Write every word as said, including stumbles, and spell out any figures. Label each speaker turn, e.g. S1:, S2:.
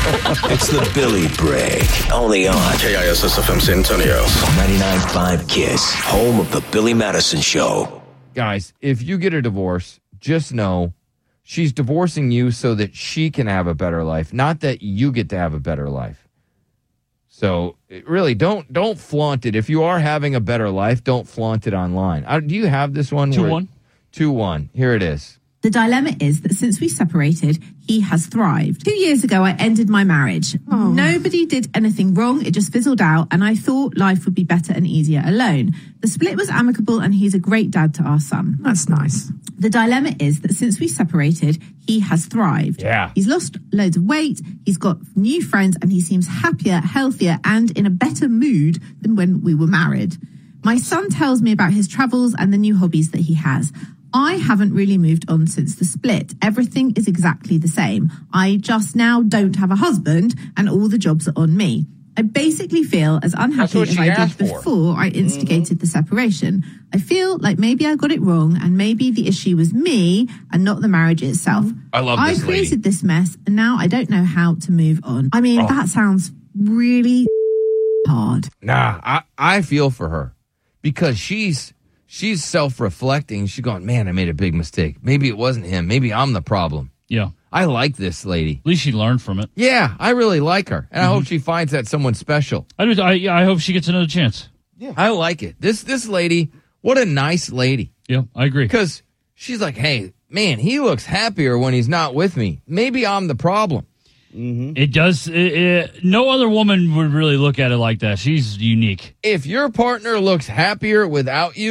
S1: It's the Billy Break. Only on
S2: K I S S F M San Antonio.
S1: ninety-nine point five KISS, home of the Billy Madison Show.
S3: Guys, if you get a divorce, just know she's divorcing you so that she can have a better life, not that you get to have a better life. So really, don't don't flaunt it. If you are having a better life, don't flaunt it online. Uh, do you have this one?
S4: two one.
S3: two one. Here it is.
S5: The dilemma is that since we separated, he has thrived. Two years ago, I ended my marriage. Oh. Nobody did anything wrong. It just fizzled out, and I thought life would be better and easier alone. The split was amicable, and he's a great dad to our son.
S6: That's nice.
S5: The dilemma is that since we separated, he has thrived.
S3: Yeah.
S5: He's lost loads of weight, he's got new friends, and he seems happier, healthier, and in a better mood than when we were married. My son tells me about his travels and the new hobbies that he has. I haven't really moved on since the split. Everything is exactly the same. I just now don't have a husband, and all the jobs are on me. I basically feel as unhappy as I did before I instigated mm-hmm. the separation. I feel like maybe I got it wrong, and maybe the issue was me and not the marriage itself.
S3: I love
S5: I
S3: this lady.
S5: created this mess, and now I don't know how to move on. I mean, oh. that sounds really hard.
S3: Nah, I, I feel for her because she's she's self-reflecting. She's going, man, I made a big mistake. Maybe it wasn't him. Maybe I'm the problem.
S4: Yeah.
S3: I like this lady.
S4: At least she learned from it.
S3: Yeah, I really like her. And mm-hmm. I hope she finds that someone special.
S4: I, do, I, I hope she gets another chance.
S3: Yeah. I like it. This this lady, what a nice lady.
S4: Yeah, I agree.
S3: Because she's like, hey, man, he looks happier when he's not with me. Maybe I'm the problem.
S4: Mm-hmm. It does. It, it, no other woman would really look at it like that. She's unique.
S3: If your partner looks happier without you,